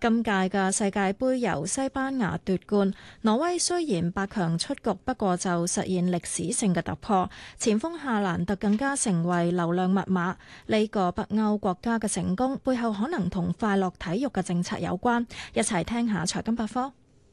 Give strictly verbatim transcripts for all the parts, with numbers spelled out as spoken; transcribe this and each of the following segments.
今屆嘅世界盃由西班牙奪冠，挪威雖然八強出局，不過就實現歷史性嘅突破。前鋒夏蘭特更加成為流量密碼。呢個北歐國家嘅成功背後可能同快樂體育嘅政策有關。一齊聽下財金百科。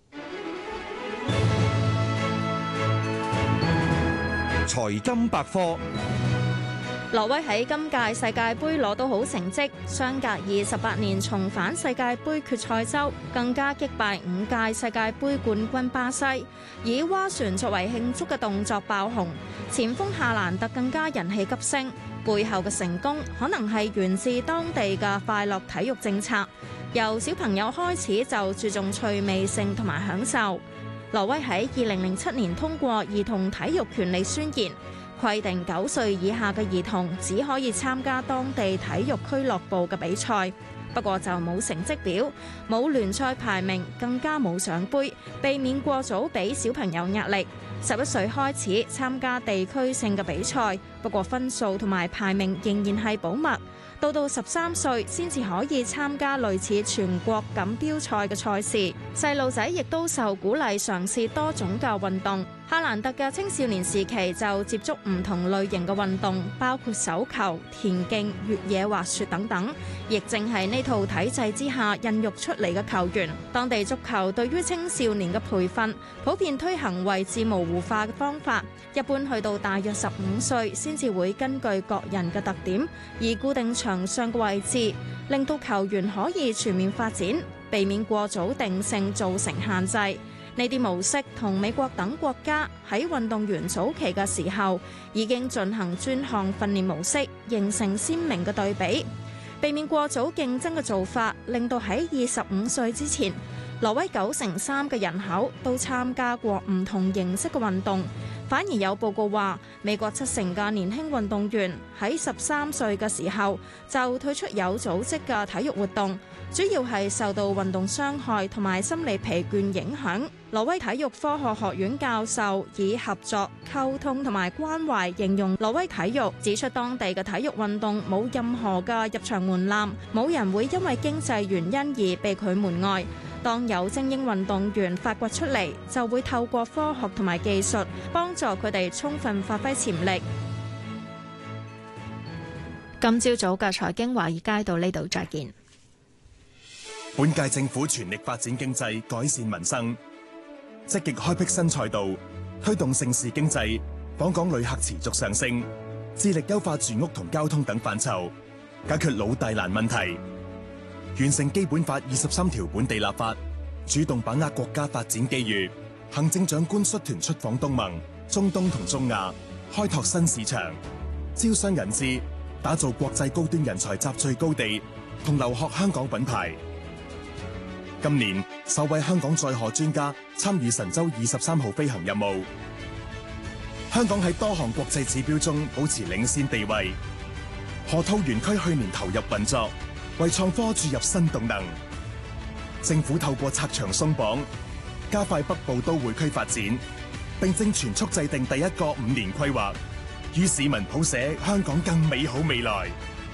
財金百科。 挪威喺今屆世界盃攞到好成績，相隔二十八年重返世界盃決賽周，更加擊敗五屆世界盃冠軍巴西，以划船作為慶祝嘅動作爆紅。前鋒夏蘭特更加人氣急升，背後嘅成功可能係源自當地嘅快樂體育政策，由小朋友開始就注重趣味性同埋享受。挪威喺二零零七年通過兒童體育權利宣言，規定九歲以下嘅兒童只可以參加當地體育俱樂部嘅比賽，不過就冇成績表、冇聯賽排名，更加冇獎盃，避免過早俾小朋友壓力。十一歲開始參加地區性嘅比賽，不過分數同埋排名仍然係保密。到到十三歲先至可以參加類似全國錦標賽嘅賽事。細路仔亦都受鼓勵嘗試多種嘅運動。夏蘭特嘅青少年時期就接觸唔同類型嘅運動，包括手球、田徑、越野滑雪等等。亦正係呢套體制之下孕育出嚟嘅球員。當地足球對於青少年嘅培訓普遍推行位置模糊化嘅方法，一般去到大約十五歲先至會根據各人嘅特點而固定場上嘅位置，令到球員可以全面發展，避免過早定性造成限制。呢啲模式同美國等國家喺運動員早期嘅時候已經進行專項訓練模式，形成鮮明嘅對比。避免過早競爭嘅做法，令到喺二十五歲之前，挪威九成三嘅人口都參加過唔同形式嘅運動。反而有報告話，美國七成嘅年輕運動員喺十三歲嘅時候就退出有組織嘅體育活動，主要係受到運動傷害同埋心理疲倦影響。挪威體育科學學院教授以合作、溝通同埋關懷形容挪威體育，指出當地嘅體育運動冇任何嘅入場門檻，冇人會因為經濟原因而被拒門外。當有精英運動員發掘出嚟，就會透過科學同埋技術幫助佢哋充分發揮潛力。今朝早嘅財經華爾街到呢度再見。 本屆政府全力發展經濟，改善民生，積極開闢新賽道，推動盛事經濟，訪港旅客持續上升，致力優化住屋同交通等範疇，解決老大難問題。完成基本法二十三條本地立法，主動把握國家發展機遇。行政長官率團出訪東盟、中東同中亞，開拓新市場，招商引資，打造國際高端人才集聚高地，同留學香港品牌。今年首位香港載荷專家參與神舟二十三號飛行任務。香港喺多項國際指標中保持領先地位。河套園區去年投入運作，為創科注入新動能。政府透過拆牆鬆綁，加快北部都會區發展，並正全速制定第一個五年規劃，與市民譜寫香港更美好未來。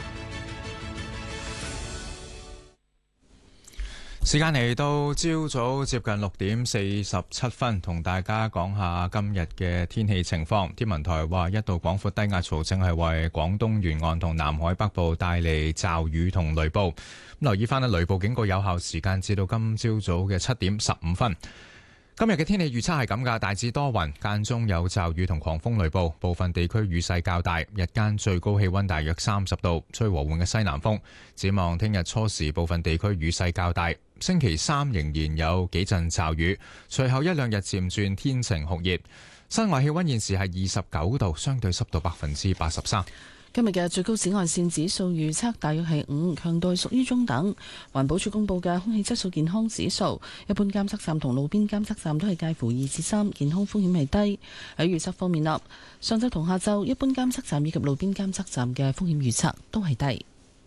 時間嚟到朝早接近六點四十七分，同大家講下今日嘅天氣情況。天文台話，一道廣闊低壓槽正係為廣東沿岸同南海北部帶嚟驟雨同雷暴。咁留意翻，雷暴警告有效時間至到今朝早嘅七點十五分。今日嘅天氣預測係咁噶，大致多雲，間中有驟雨同狂風雷暴，部分地區雨勢較大。日間最高氣溫大約三十度，吹和緩嘅西南風。展望聽日初時部分地區雨勢較大，星期三仍然有幾陣驟雨，隨後一兩日漸轉天晴酷熱。室外氣溫現時係二十九度，相對濕度百分之八十三。 今日嘅最高紫外線指數預測大約係五，強度屬於中等。環保署公布嘅空氣質素健康指數，一般監測站同路邊監測站都係介乎二至三，健康風險係低。喺預測方面啦，上晝同下晝一般監測站以及路邊監測站嘅風險預測都係低。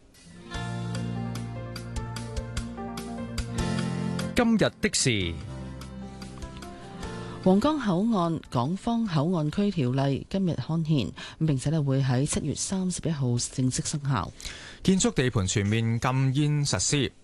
今日的事。 皇崗口岸港方口岸區條例今日刊憲，並且咧會喺七月三十一號正式生效。 建築地盤全面禁煙實施，